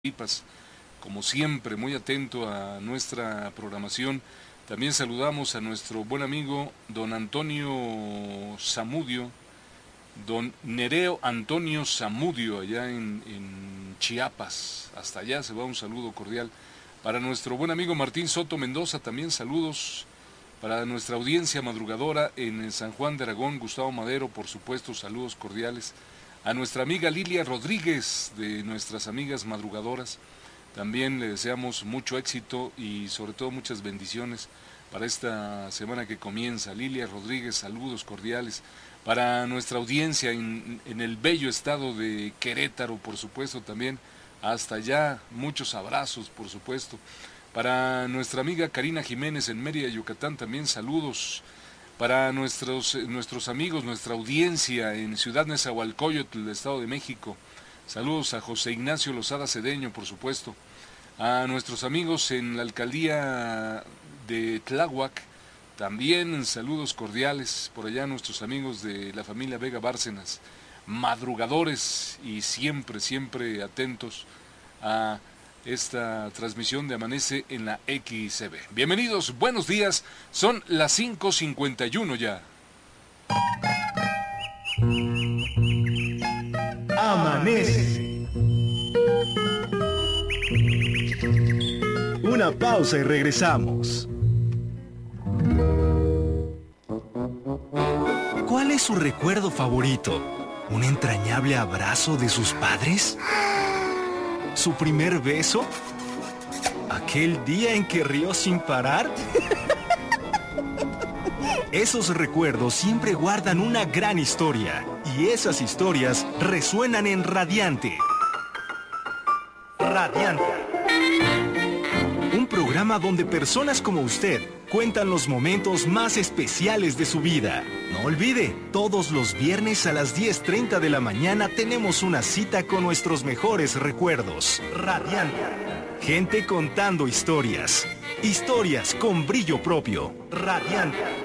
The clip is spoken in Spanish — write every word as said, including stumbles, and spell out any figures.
Tamaulipas, como siempre, muy atento a nuestra programación. También saludamos a nuestro buen amigo don Antonio Zamudio, don Nereo Antonio Zamudio, allá en, en Chiapas. Hasta allá se va un saludo cordial. Para nuestro buen amigo Martín Soto Mendoza, también saludos. Para nuestra audiencia madrugadora en San Juan de Aragón, Gustavo Madero, por supuesto, saludos cordiales. A nuestra amiga Lilia Rodríguez, de nuestras amigas madrugadoras, también le deseamos mucho éxito y sobre todo muchas bendiciones para esta semana que comienza. Lilia Rodríguez, saludos cordiales. Para nuestra audiencia en, en el bello estado de Querétaro, por supuesto, también hasta allá, muchos abrazos, por supuesto. Para nuestra amiga Karina Jiménez en Mérida, Yucatán, también saludos. Para nuestros, nuestros amigos, nuestra audiencia en Ciudad Nezahualcóyotl, del Estado de México, saludos a José Ignacio Lozada Cedeño, por supuesto. A nuestros amigos en la alcaldía de Tláhuac, también saludos cordiales. Por allá nuestros amigos de la familia Vega Bárcenas, madrugadores y siempre, siempre atentos a esta transmisión de Amanece en la X C B. Bienvenidos, buenos días, son las cinco cincuenta y uno ya. Amanece. Una pausa y regresamos. ¿Cuál es su recuerdo favorito? ¿Un entrañable abrazo de sus padres? ¿Su primer beso? ¿Aquel día en que rió sin parar? Esos recuerdos siempre guardan una gran historia, y esas historias resuenan en Radiante. Radiante. Un programa donde personas como usted cuentan los momentos más especiales de su vida. No olvide, todos los viernes a las diez treinta de la mañana tenemos una cita con nuestros mejores recuerdos. Radiante. Gente contando historias. Historias con brillo propio. Radiante.